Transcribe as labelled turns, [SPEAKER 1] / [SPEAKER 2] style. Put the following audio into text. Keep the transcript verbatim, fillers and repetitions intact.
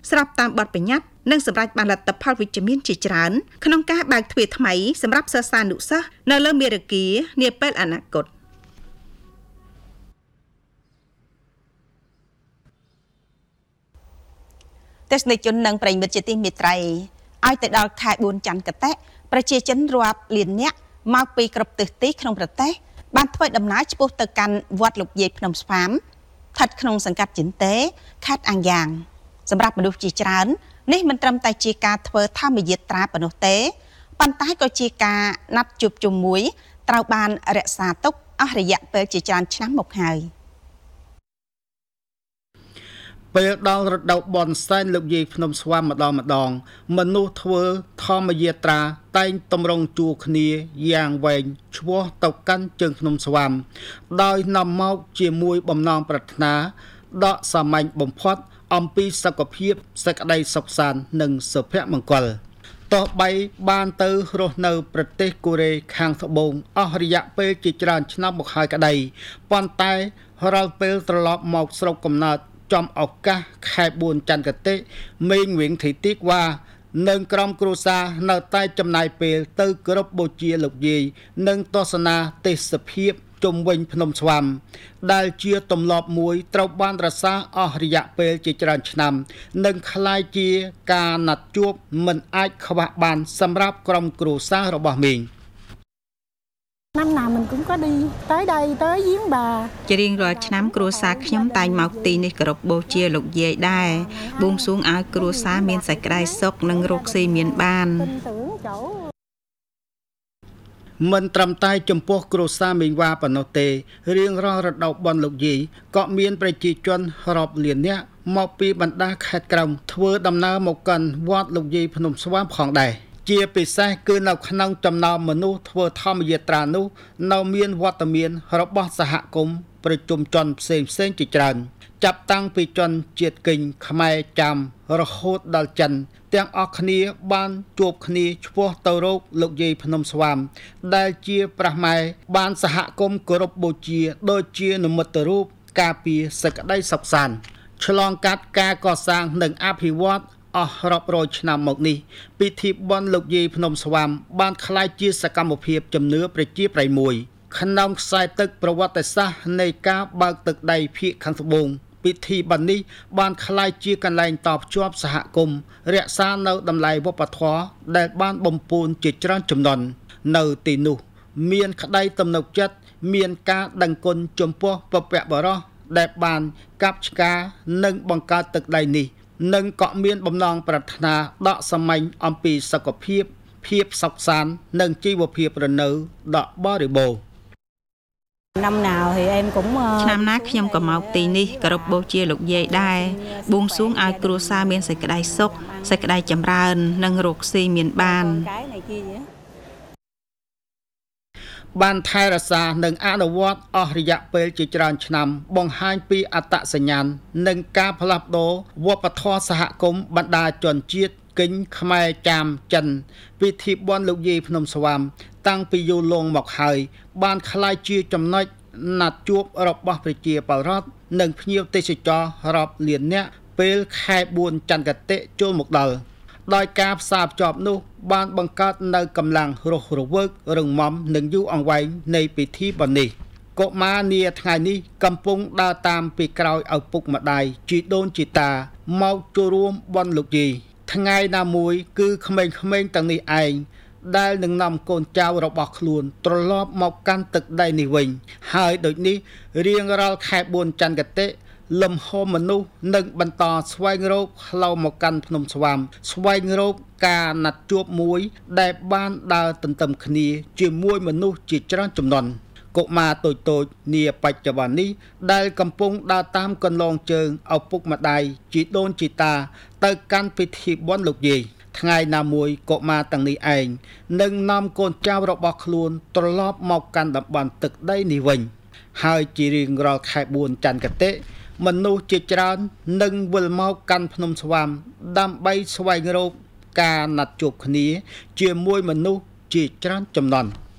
[SPEAKER 1] ស្របតាមបទបញ្ញត្តិនិងសម្រាប់បានលទ្ធផលវិជ្ជមានជាច្រើនក្នុងការបើកទ្វារថ្មីសម្រាប់សិស្សានុសិស្សនៅលើមេរគានាពេលអនាគតទស្សនិកជននិងប្រិយមិត្តជាទីមេត្រីឲ្យទៅដល់ខែបួនច័ន្ទកតេប្រជាជនរាប់លាននាក់មកពីគ្រប់ទិសទីក្នុងប្រទេសបានធ្វើដំណើរឆ្ពោះទៅកាន់វត្តលោកយាយភ្នំស្វាមស្ថិតក្នុងសង្កាត់ចិនតេខេត្តអាំងយ៉ាងសម្រាប់មនុស្សជាច្រើននេះមិនត្រឹមតែជាការធ្វើធម្មយាត្រាប៉ុណ្ណោះទេប៉ុន្តែក៏ជាការណាត់ជួបជុំមួយត្រូវបានរក្សាទុកអស់រយៈពេលជាច្រើនឆ្នាំមកហើយពេលដល់រដូវបន់សែនលោកយាយភ្នំស្វាមម្ដងម្ដងមនុស្សធ្វើធម្មយាត្រាតែងតម្រង់ជួរគ្នាយ៉ាងវែងឆ្ពោះទៅកាន់ជើងភ្នំស្វាមដោយនាំមកជាមួយបំណងប្រាថ្នាដកសាមញ្ញបំផុតអំពីសុខភាពសេចក្តីសុខសាន្តនិងសុភមង្គលតោះបីបានទៅរស់នៅប្រទេសកូរ៉េខាងត្បូងអស់រយៈពេលជាច្រើនឆ្នាំមកហើយក្តីប៉ុន្តែរាល់ពេលត្រឡប់មកស្រុកកំណើតចំឱកាសខែបួនច័ន្ទកតេមេងវិញធីទីកว่าនឹងក្រុមគ្រួសារនៅតែចំណាយពេលទៅគោរពបូជាលោកយាយនិងទស្សនាទេសភាពជុំវិញភ្នំស្វាមដែលជាទម្លាប់មួយត្រូវបានរក្សាអស់រយៈពេលជាច្រើនឆ្នាំនិងคล้ายជាការណាត់ជួបមិនអាចខ្វះបានសម្រាប់ក្រុមគ្រួសាររបស់មេង
[SPEAKER 2] năm nào mình cũng có đi tới đây tới giếng bà
[SPEAKER 1] ជារៀងរាល់ឆ្នាំគ្រួសារខ្ញុំតែងមកទីនេះគោរពបូជាលោកយាយដែរបួងសួងឲ្យគ្រួសារមានសេចក្តីសុខនិងរកស៊ីមានបានមិនត្រឹមតែចំពោះគ្រួសារមេងវ៉ាប៉ុណ្ណោះទេរៀងរាល់រដូវបុណ្យលោកយាយក៏មានប្រជាជនរាប់លាននាក់មកពីបណ្ដាខេត្តក្រៅធ្វើដំណើរមកកាន់វត្តលោកយាយភ្នំស្វាមផងដែរជាពិសេសគឺនៅក្នុងចំណោមមនុស្សធ្វើធម្មយាត្រានោះនៅមានវត្តមានរបស់សហគមន៍ប្រជុំជនផ្សេងផ្សេងជាច្រើនចាប់តាំងពីជនជាតិកិញ្ញខ្មែរចាមរហូតដល់ចិនទាំងអស់គ្នាបានជួបគ្នាឆ្ពោះទៅរកលោកយាយភ្នំស្វាមដែលជាព្រះម៉ែបានសហគមន៍គោរពបូជាដូចជានិមិត្តរូបការពារសេចក្តីសុខសាន្តឆ្លងកាត់ការកសាងនិងអភិវឌ្ឍអស់រាប់រយឆ្នាំមកនេះពិធីបុណ្យលោកយាយភ្នំស្វាមបានក្លាយជាសកម្មភាពជំនឿប្រជាប្រិយមួយក្នុងខ្សែទឹកប្រវត្តិសាស្ត្រនៃការបើកទឹកដីភាគខាងត្បូងពិធីបុណ្យនេះបានក្លាយជាកន្លែងតភ្ជាប់សហគមន៍រក្សានៅតម្លៃវប្បធម៌ដែលបានបំពូនជាច្រើនជំនាន់នៅទីនោះមានក្តីទំនុកចិត្តមានការដឹងគុណចំពោះបព្វបុរសដែលបានកាប់ឆ្ការនិងបង្កើតទឹកដីនេះនិងក៏មានបំណងប្រាថ្នាដកសាមញ្ញអំពីសុខភាពភាពសុខសាន្តនិងជីវភាពរស់នៅដកបរិបូរណ៍
[SPEAKER 2] năm nào thì em cũng
[SPEAKER 1] ឆ្នាំណាខ្ញុំក៏មកទីនេះគោរពបូជាលោកយាយដែរបួងសួងឲ្យគ្រួសារមានសេចក្តីសុខសេចក្តីចម្រើននិងរកស៊ីមានបានបានថែរក្សានិងអនុវត្តអស់រយៈពេលជាច្រើនឆ្នាំបង្ហាញពីអត្តសញ្ញាណនិងការផ្លាស់ប្ដូរវប្បធម៌សហគមន៍បណ្ដាជនជាតិកិញ្ញខ្មែរចាមចិនពិធីបុណ្យលោកយាយភ្នំស្វាមតាំងពីយូរលង់មកហើយបានក្លាយជាចំណុចណាត់ជួបរបស់ប្រជាពលរដ្ឋនិងភ្ញៀវទេសចររាប់លាននាក់ពេលខែបួនច័ន្ទកតេចូលមកដល់ដោយការផ្សារភ្ជាប់នោះបានបង្កើតនៅកម្លាំងរស់រវើករឹងមាំនិងយូរអង្វែងនៃពិធីបុណ្យនេះកុមារនាថ្ងៃនេះកំពុងដើរតាមពីក្រោយឪពុកម្ដាយជីដូនជីតាមកចូលរួមបុណ្យលោកយាយថ្ងៃណាមួយគឺក្មេងៗទាំងនេះឯងដែលនឹងនាំកូនចៅរបស់ខ្លួនត្រឡប់មកកាន់ទឹកដីនេះវិញហើយដូចនេះរៀងរាល់ខែបួនច័ន្ទកតេលំហមនុស្សនឹងបន្តស្វែងរកផ្លូវមកកាន់ភ្នំស្វាមស្វែងរកការណាត់ជួបមួយដែលបានដើរទន្ទឹមគ្នាជាមួយមនុស្សជាច្រើនជំនាន់កុមារតូចតូចនាបច្ចុប្បន្ននេះដែលកំពុងដើរតាមកន្លងជើងឪពុកម្ដាយជីដូនជីតាទៅកាន់ពិធីបុណ្យលោកយាយថ្ងៃណាមួយកុមារទាំងនេះឯងនឹងនាំកូនចៅរបស់ខ្លួនត្រឡប់មកកាន់តំបន់ទឹកដីនេះវិញហើយជារៀងរាល់ខែបួនច័ន្ទកតេមនុស្សជាច្រើននឹងវិលមកកាន់ភ្នំស្វាមដើម្បីស្វែងរកការណាត់ជួបគ្នាជាមួយមនុស្សជាច្រើនជំនាន់